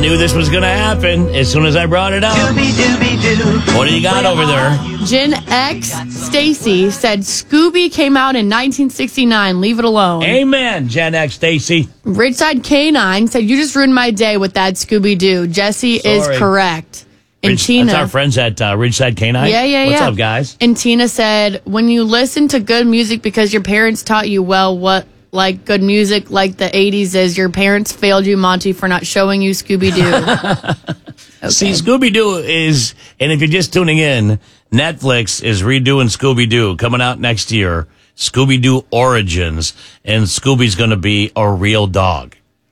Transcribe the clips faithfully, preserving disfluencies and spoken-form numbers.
knew this was going to happen as soon as I brought it up. What do you got over there? Gen X Stacy said Scooby came out in nineteen sixty-nine. Leave it alone. Amen, Gen X Stacy. Richside K nine said, you just ruined my day with that Scooby-Doo. Jesse Sorry. is correct. And Ridge, Tina. That's our friends at uh, Ridgeside K nine. Yeah, yeah, What's yeah. up, guys? And Tina said, when you listen to good music because your parents taught you well what like good music like the eighties is, your parents failed you, Monty, for not showing you Scooby-Doo. Okay. See, Scooby-Doo is, and if you're just tuning in, Netflix is redoing Scooby-Doo, coming out next year. Scooby-Doo Origins, and Scooby's going to be a real dog.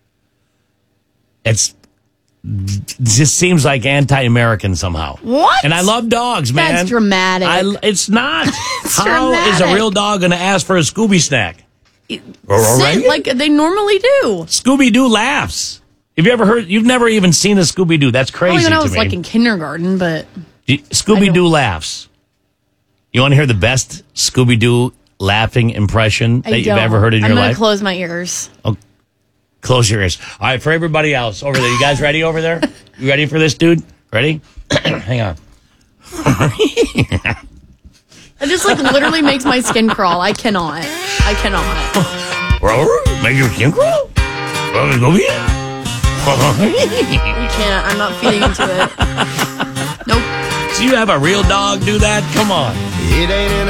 It's it just seems like anti-American somehow. What? And I love dogs, man. That's dramatic. I, it's not. It's How is a dramatic. real dog going to ask for a Scooby snack? Sit like they normally do. Scooby-Doo laughs. Have you ever heard? You've never even seen a Scooby-Doo. That's crazy Only when I to was me. like in kindergarten, but Scooby-Doo laughs. You want to hear the best Scooby-Doo laughing impression I that you've don't. ever heard in I'm your gonna life? close my ears. Oh, close your ears. All right, for everybody else over there, you guys ready over there? You ready for this, dude? Ready? Hang on. It just like literally makes my skin crawl. I cannot. I cannot. Make your skin crawl? Scooby? You can't. I'm not feeding into it. Nope. Do you have a real dog do that? Come on. It ain't